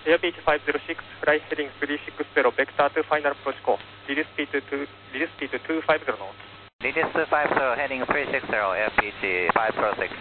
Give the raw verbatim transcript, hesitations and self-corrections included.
Airbridge five zero six, fly heading three six zero, vector to final approach call. Release speed to release speed to two five zero knots. Release two five zero, heading three six zero, Airbridge five zero six.